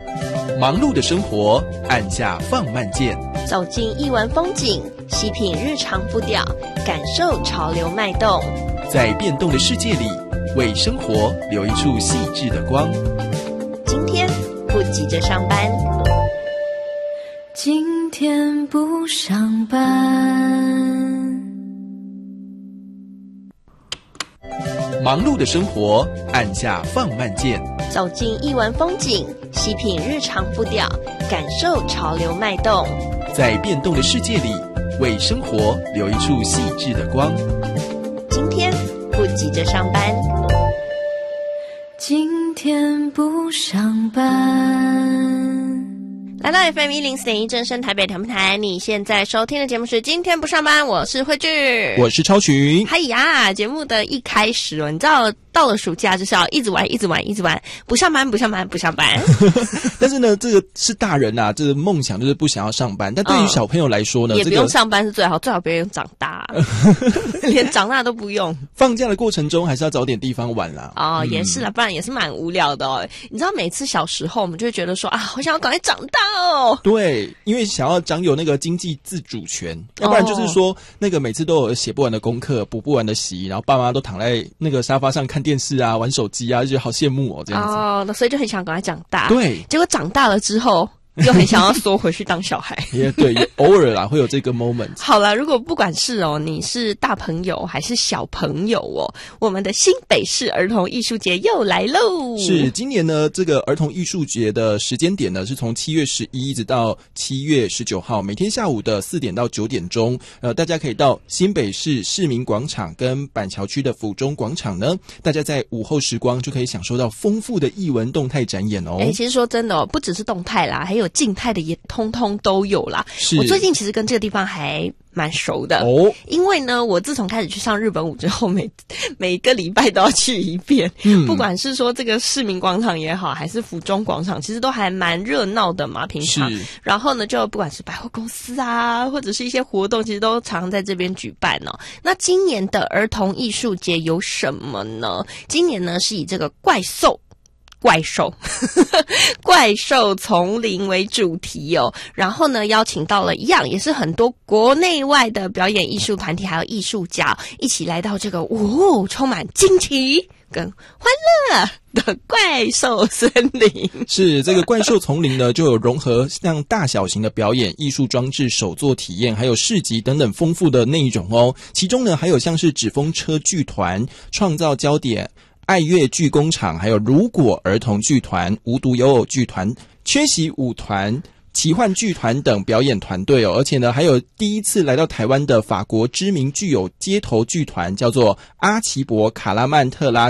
忙碌的生活，按下放慢键， 走进艺文风景，细品日常步调，感受潮流脉动。 在变动的世界里，为生活留一处细致的光。 今天不急着上班， 今天不上班。 忙碌的生活，按下放慢键， 走进艺文风景，细品日常步调，感受潮流脉动。 在变动的世界里，为生活留一处细致的光。 今天不急着上班， 今天不上班。 来到 FM104.1 正声台北调频台，你现在收听的节目是今天不上班，我是慧智， 我是超群。 嗨呀，节目的一开始你知道到了暑假就是要一直玩，不上班。 但是呢，这个是大人啊，这个梦想就是不想要上班。但对于小朋友来说呢， 也不用上班是最好不要长大，连长大都不用。 放假的过程中还是要找点地方玩啦。 也是啦，不然也是蛮无聊的哦。你知道每次小时候我们就会觉得说啊，好想要赶快长大哦。对， 因为想要掌有那个经济自主权，要不然就是说那个每次都有写不完的功课，补不完的习，然后爸妈都躺在那个沙发上看电视啊，玩手机啊，就觉得好羡慕哦，这样子。 所以就很想赶快长大。 对， 结果长大了之后又很想要缩回去当小孩。 也对，偶尔啦会有这个 moment。 好啦，如果不管是你是大朋友还是小朋友我们的新北市儿童艺术节又来喽。 是，今年呢这个儿童艺术节的时间点呢是从7月11一直到7月19号，每天下午的4点到9点钟，大家可以到新北市市民广场跟板桥区的府中广场呢，大家在午后时光就可以享受到丰富的艺文动态展演哦。 其实说真的不只是动态啦，还有静态的也通通都有啦。 是， 我最近其实跟这个地方还蛮熟的哦，因为呢我自从开始去上日本舞之后，每个礼拜都要去一遍。不管是说这个市民广场也好，还是府中广场，其实都还蛮热闹的嘛，平常。然后呢就不管是百货公司啊，或者是一些活动，其实都常在这边举办哦。那今年的儿童艺术节有什么呢？今年呢是以这个怪兽丛林为主题哦，然后呢邀请到了一样也是很多国内外的表演艺术团体还有艺术家一起来到这个充满惊奇跟欢乐的怪兽森林。 是，这个怪兽丛林呢就有融合像大小型的表演、艺术装置、手作体验还有市集等等丰富的内容哦。其中呢还有像是纸风车剧团、创造焦点、爱乐剧工厂，还有如果儿童剧团、无独有偶剧团、缺席舞团、奇幻剧团等表演团队哦。而且呢还有第一次来到台湾的法国知名具有街头剧团，叫做阿奇伯卡拉曼特拉